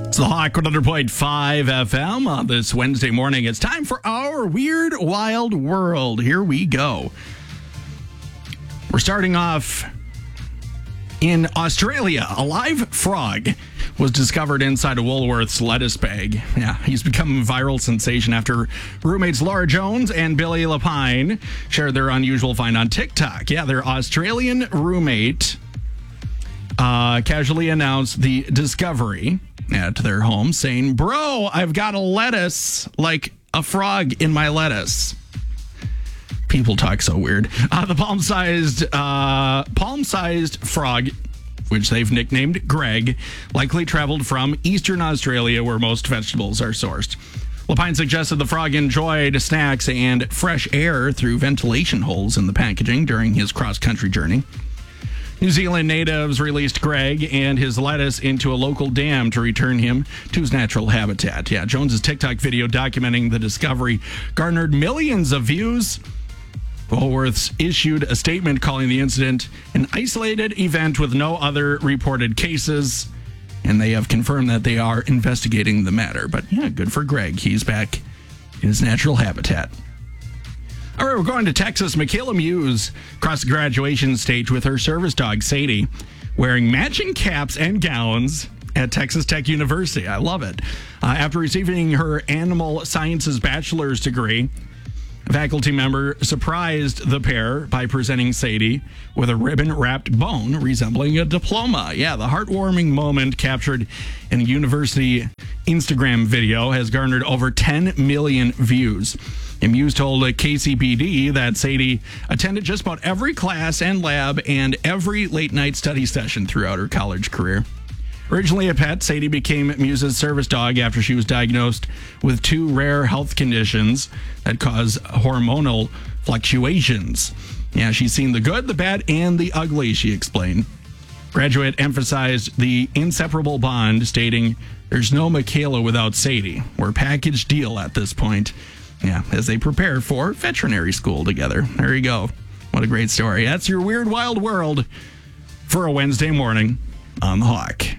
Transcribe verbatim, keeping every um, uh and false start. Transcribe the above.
It's the Hawk one hundred point five F M on this Wednesday morning. It's time for our Weird Wild World. Here we go. We're starting off in Australia. A live frog was discovered inside a Woolworths lettuce bag. Yeah, he's become a viral sensation after roommates Laura Jones and Billy Lapine shared their unusual find on TikTok. Yeah, their Australian roommate uh, casually announced the discovery at their home, saying, "Bro, I've got a lettuce, like a frog in my lettuce." People talk so weird. Uh, the palm-sized, uh, palm-sized frog, which they've nicknamed Greg, likely traveled from eastern Australia, where most vegetables are sourced. Lapine suggested the frog enjoyed snacks and fresh air through ventilation holes in the packaging during his cross-country journey. New Zealand natives released Greg and his lettuce into a local dam to return him to his natural habitat. Yeah, Jones's TikTok video documenting the discovery garnered millions of views. Woolworths issued a statement calling the incident an isolated event with no other reported cases, and they have confirmed that they are investigating the matter. But yeah, good for Greg. He's back in his natural habitat. All right, we're going to Texas. Michaela Muse crossed the graduation stage with her service dog, Sadie, wearing matching caps and gowns at Texas Tech University. I love it. Uh, after receiving her animal sciences bachelor's degree, a faculty member surprised the pair by presenting Sadie with a ribbon-wrapped bone resembling a diploma. Yeah, the heartwarming moment captured in a university Instagram video has garnered over ten million views. And Muse told K C P D that Sadie attended just about every class and lab and every late-night study session throughout her college career. Originally a pet, Sadie became Muse's service dog after she was diagnosed with two rare health conditions that cause hormonal fluctuations. Yeah, she's seen the good, the bad, and the ugly, she explained. Graduate emphasized the inseparable bond, stating, "There's no Michaela without Sadie. We're a package deal at this point." Yeah, as they prepare for veterinary school together. There you go. What a great story. That's your Weird Wild World for a Wednesday morning on The Hawk.